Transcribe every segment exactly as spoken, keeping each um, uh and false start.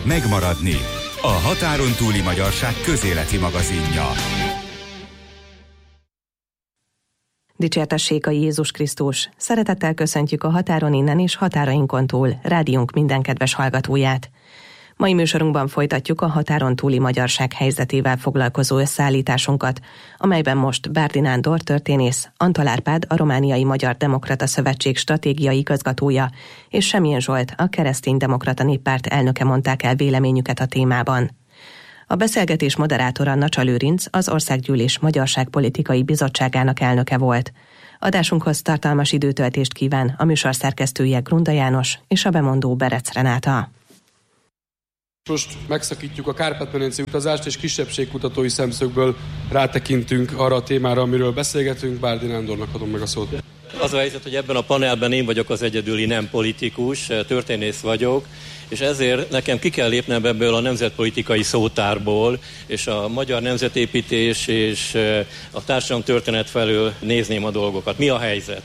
Megmaradni. A határon túli magyarság közéleti magazinja. Dicsértessék a Jézus Krisztus! Szeretettel köszöntjük a határon innen és határainkon túl rádiónk minden kedves hallgatóját. Mai műsorunkban folytatjuk a határon túli magyarság helyzetével foglalkozó összeállításunkat, amelyben most Bárdi Nándor történész, Antall Árpád, a Romániai Magyar Demokrata Szövetség stratégiai igazgatója, és Semjén Zsolt, a Kereszténydemokrata Néppárt elnöke mondták el véleményüket a témában. A beszélgetés moderátora Nacsa Lőrinc, az Országgyűlés Magyarságpolitikai Bizottságának elnöke volt. Adásunkhoz tartalmas időtöltést kíván a műsor szerkesztője Grunda János és a bemondó Berec Renáta. Most megszakítjuk a Kárpát-medencei utazást, és kisebbségkutatói szemszögből rátekintünk arra a témára, amiről beszélgetünk. Bárdi Nándornak adom meg a szót. Az a helyzet, hogy ebben a panelben én vagyok az egyedüli nem politikus, történész vagyok, és ezért nekem ki kell lépnem ebből a nemzetpolitikai szótárból, és a magyar nemzetépítés és a társadalomtörténet felől nézném a dolgokat. Mi a helyzet?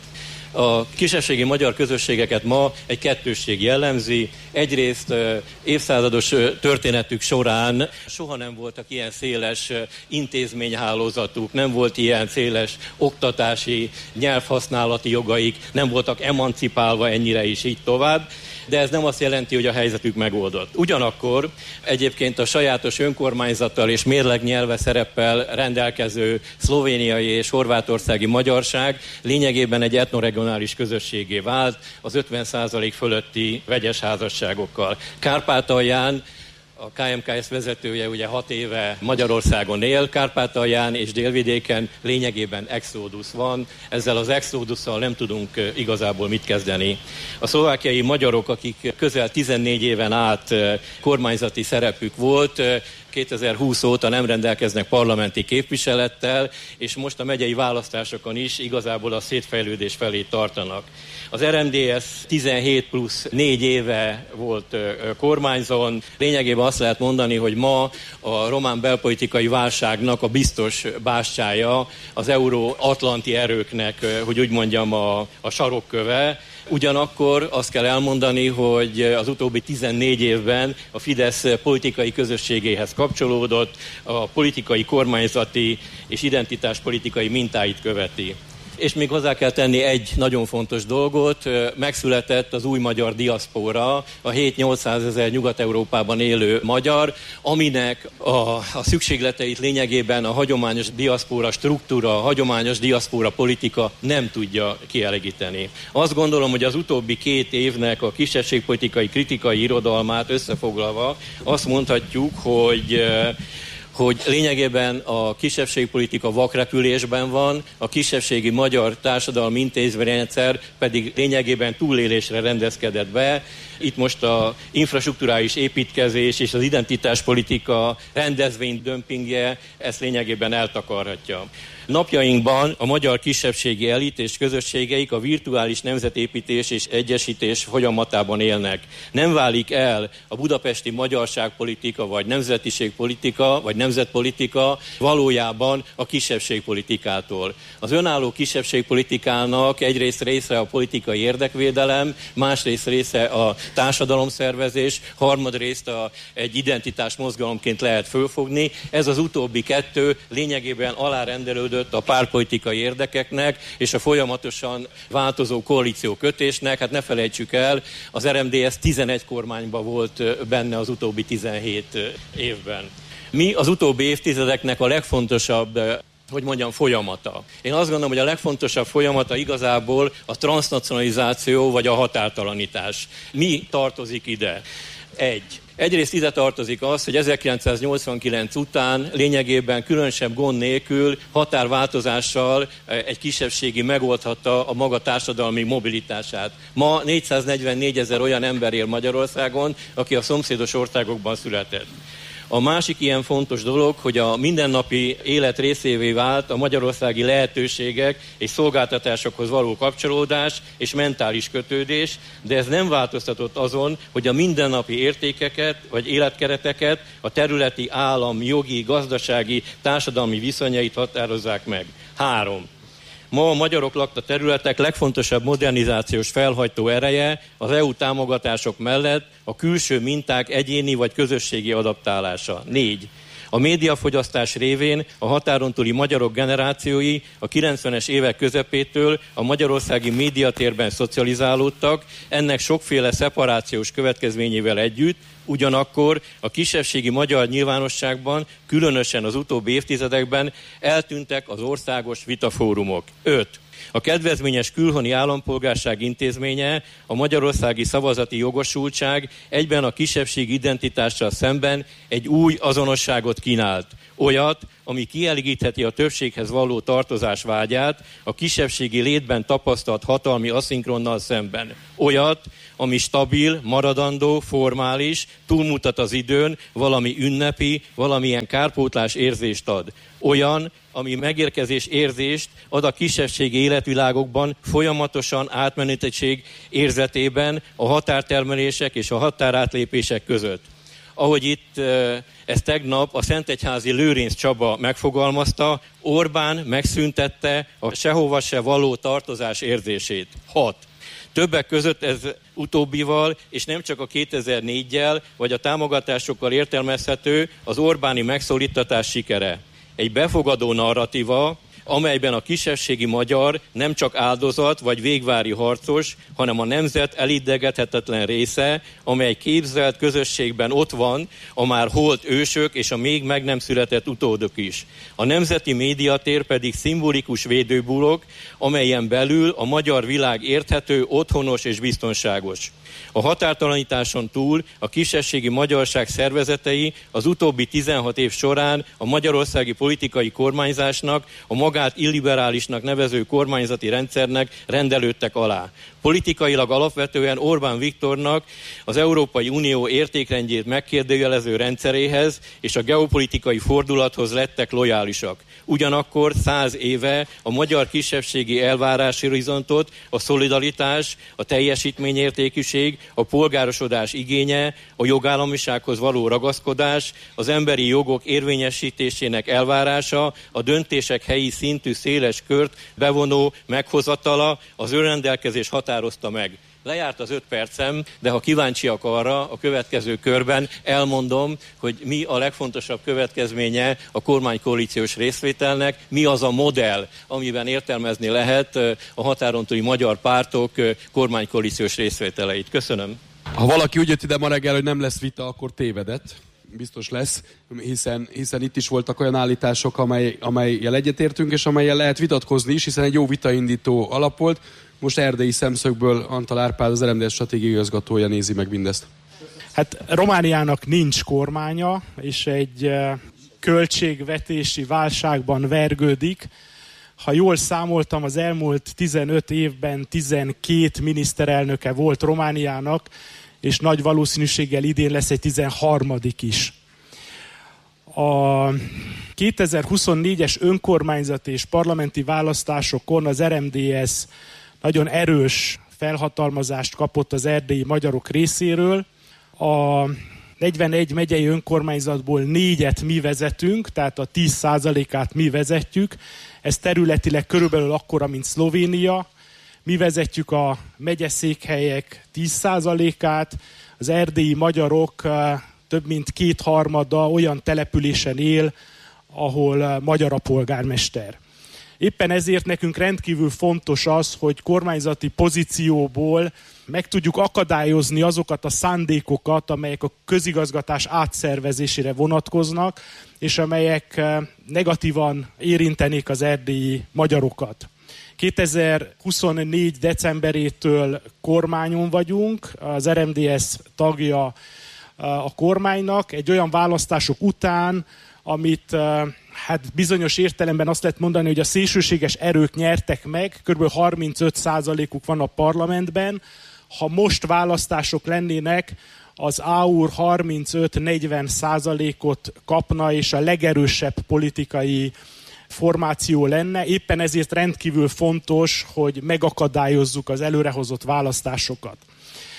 A kisebbségi magyar közösségeket ma egy kettősség jellemzi. Egyrészt évszázados történetük során soha nem voltak ilyen széles intézményhálózatuk, nem volt ilyen széles oktatási, nyelvhasználati jogaik, nem voltak emancipálva ennyire is, így tovább. De ez nem azt jelenti, hogy a helyzetük megoldott. Ugyanakkor egyébként a sajátos önkormányzattal és mérlegnyelve szereppel rendelkező szlovéniai és horvátországi magyarság lényegében egy etnoregionális közösségé vált az ötven százalék fölötti vegyes házasságokkal. Kárpátalján a ká em ká es vezetője ugye hat éve Magyarországon él, Kárpátalján és délvidéken lényegében exódusz van, ezzel az exódusszal nem tudunk igazából mit kezdeni. A szlovákiai magyarok, akik közel tizennégy éven át kormányzati szerepük volt, kétezer-húsz óta nem rendelkeznek parlamenti képviselettel, és most a megyei választásokon is igazából a szétfejlődés felé tartanak. Az er em dé es tizenhét plusz négy éve volt kormányzón. Lényegében azt lehet mondani, hogy ma a román belpolitikai válságnak a biztos bástyája, az euró-atlanti erőknek, hogy úgy mondjam, a, a sarokköve. Ugyanakkor azt kell elmondani, hogy az utóbbi tizennégy évben a Fidesz politikai közösségéhez kapcsolódott, a politikai, kormányzati és identitáspolitikai mintáit követi. És még hozzá kell tenni egy nagyon fontos dolgot, megszületett az új magyar diaszpóra, a hét-nyolcszázezer Nyugat-Európában élő magyar, aminek a, a szükségleteit lényegében a hagyományos diaszpóra struktúra, a hagyományos diaszpóra politika nem tudja kielégíteni. Azt gondolom, hogy az utóbbi két évnek a kisebbségpolitikai kritikai irodalmát összefoglalva azt mondhatjuk, hogy hogy lényegében a kisebbségpolitika vakrepülésben van, a kisebbségi magyar társadalmi intézményrendszer pedig lényegében túlélésre rendezkedett be. Itt most az infrastrukturális építkezés és az identitáspolitika rendezvénydömpingje ezt lényegében eltakarhatja. Napjainkban a magyar kisebbségi elit és közösségeik a virtuális nemzetépítés és egyesítés folyamatában élnek. Nem válik el a budapesti magyarságpolitika, vagy nemzetiségpolitika, vagy nemzetpolitika valójában a kisebbségpolitikától. Az önálló kisebbségpolitikának egyrészt része a politikai érdekvédelem, másrészt része a társadalomszervezés, harmadrészt a, egy identitás mozgalomként lehet fölfogni. Ez az utóbbi kettő lényegében alárendelődött a pártpolitikai érdekeknek és a folyamatosan változó koalíciókötésnek. Hát ne felejtsük el, az er em dé es tizenegy kormányban volt benne az utóbbi tizenhét évben. Mi az utóbbi évtizedeknek a legfontosabb, hogy mondjam, folyamata. Én azt gondolom, hogy a legfontosabb folyamata igazából a transznacionalizáció vagy a határtalanítás. Mi tartozik ide? Egy. Egyrészt ide tartozik az, hogy ezerkilencszáznyolcvankilenc után lényegében különösebb gond nélkül határváltozással egy kisebbségi megoldhatta a maga társadalmi mobilitását. Ma négyszáznegyvennégyezer olyan ember él Magyarországon, aki a szomszédos országokban született. A másik ilyen fontos dolog, hogy a mindennapi élet részévé vált a magyarországi lehetőségek és szolgáltatásokhoz való kapcsolódás és mentális kötődés, de ez nem változtatott azon, hogy a mindennapi értékeket vagy életkereteket a területi állam, jogi, gazdasági, társadalmi viszonyait határozzák meg. Három. Ma a magyarok lakta területek legfontosabb modernizációs felhajtó ereje az é u támogatások mellett a külső minták egyéni vagy közösségi adaptálása. Négy. A médiafogyasztás révén a határon túli magyarok generációi a kilencvenes évek közepétől a magyarországi médiatérben szocializálódtak, ennek sokféle szeparációs következményével együtt, ugyanakkor a kisebbségi magyar nyilvánosságban, különösen az utóbbi évtizedekben eltűntek az országos vitafórumok. öt. A kedvezményes külhoni állampolgárság intézménye, a magyarországi szavazati jogosultság egyben a kisebbségi identitással szemben egy új azonosságot kínált. Olyat, ami kielégítheti a többséghez való tartozás vágyát a kisebbségi létben tapasztalt hatalmi aszinkronnal szemben. Olyat, ami stabil, maradandó, formális, túlmutat az időn, valami ünnepi, valamilyen kárpótlás érzést ad. Olyan, ami megérkezés érzést ad a kisebbségi életvilágokban folyamatosan átmenetettség érzetében a határtermelések és a határátlépések között. Ahogy itt ezt tegnap a szentegyházi Lőrinc Csaba megfogalmazta, Orbán megszüntette a sehova se való tartozás érzését. hat. Többek között ez utóbbival, és nem csak a kétezer-négyel, vagy a támogatásokkal értelmezhető az Orbáni megszólítatás sikere. Egy befogadó narratíva, amelyben a kisebbségi magyar nem csak áldozat vagy végvári harcos, hanem a nemzet elidegethetetlen része, amely képzelt közösségben ott van a már holt ősök és a még meg nem született utódok is. A nemzeti médiatér pedig szimbolikus védőbulok, amelyen belül a magyar világ érthető, otthonos és biztonságos. A határtalanításon túl a kisebbségi magyarság szervezetei az utóbbi tizenhat év során a magyarországi politikai kormányzásnak, a magát illiberálisnak nevező kormányzati rendszernek rendelődtek alá. Politikailag alapvetően Orbán Viktornak az Európai Unió értékrendjét megkérdőjelező rendszeréhez és a geopolitikai fordulathoz lettek lojálisak. Ugyanakkor száz éve a magyar kisebbségi elvárási horizontot, a szolidaritás, a teljesítményértékűség, a polgárosodás igénye, a jogállamisághoz való ragaszkodás, az emberi jogok érvényesítésének elvárása, a döntések helyi szintű széles kört bevonó meghozatala, az önrendelkezés határozta meg. Lejárt az öt percem, de ha kíváncsiak arra, a következő körben elmondom, hogy mi a legfontosabb következménye a kormánykoalíciós részvételnek, mi az a modell, amiben értelmezni lehet a határon túli magyar pártok kormánykoalíciós részvételeit. Köszönöm. Ha valaki úgy jött ide ma reggel, hogy nem lesz vita, akkor tévedett. Biztos lesz, hiszen, hiszen itt is voltak olyan állítások, amely, amellyel egyetértünk, és amellyel lehet vitatkozni is, hiszen egy jó vitaindító alap volt. Most erdélyi szemszögből Antal Árpád, az er em dé es stratégiai igazgatója nézi meg mindezt. Hát Romániának nincs kormánya, és egy költségvetési válságban vergődik. Ha jól számoltam, az elmúlt tizenöt évben tizenkét miniszterelnöke volt Romániának, és nagy valószínűséggel idén lesz egy tizenharmadik is. A kétezer-huszonnégyes önkormányzati és parlamenti választásokon az er em dé es nagyon erős felhatalmazást kapott az erdélyi magyarok részéről. A negyvenegy megyei önkormányzatból négyet mi vezetünk, tehát a tíz százalékát mi vezetjük. Ez területileg körülbelül akkora, mint Szlovénia. Mi vezetjük a megyeszékhelyek tíz százalékát, az erdélyi magyarok több mint kétharmada olyan településen él, ahol magyar a polgármester. Éppen ezért nekünk rendkívül fontos az, hogy kormányzati pozícióból meg tudjuk akadályozni azokat a szándékokat, amelyek a közigazgatás átszervezésére vonatkoznak, és amelyek negatívan érintenék az erdélyi magyarokat. kétezer-huszonnégy decemberétől kormányon vagyunk, az er em dé es tagja a kormánynak, egy olyan választások után, amit hát bizonyos értelemben azt lehet mondani, hogy a szélsőséges erők nyertek meg, kb. harmincöt százalékuk van a parlamentben. Ha most választások lennének, az á u er harmincöt-negyven százalékot kapna, és a legerősebb politikai formáció lenne. Éppen ezért rendkívül fontos, hogy megakadályozzuk az előrehozott választásokat.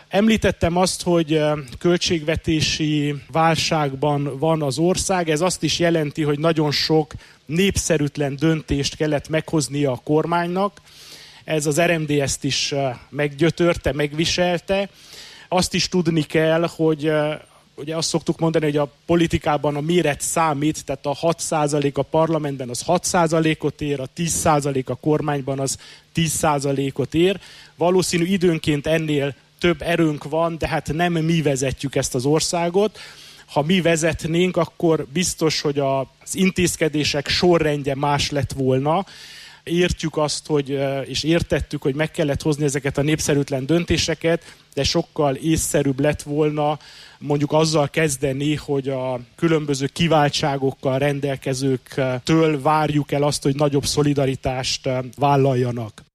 Említettem azt, hogy költségvetési válságban van az ország. Ez azt is jelenti, hogy nagyon sok népszerűtlen döntést kellett meghoznia a kormánynak. Ez az er em dé ezt is meggyötörte, megviselte. Azt is tudni kell, hogy ugye azt szoktuk mondani, hogy a politikában a méret számít, tehát a hat százalék a parlamentben az hat százalékot ér, a tíz százalék a kormányban az tíz százalékot ér. Valószínű időnként ennél több erőnk van, de hát nem mi vezetjük ezt az országot. Ha mi vezetnénk, akkor biztos, hogy az intézkedések sorrendje más lett volna. Értjük azt, hogy, és értettük, hogy meg kellett hozni ezeket a népszerűtlen döntéseket, de sokkal észszerűbb lett volna mondjuk azzal kezdeni, hogy a különböző kiváltságokkal rendelkezőktől várjuk el azt, hogy nagyobb szolidaritást vállaljanak.